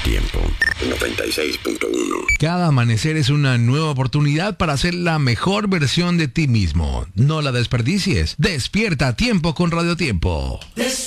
Tiempo 96.1. Cada amanecer es una nueva oportunidad para ser la mejor versión de ti mismo. No la desperdicies. Despierta a tiempo con Radio Tiempo.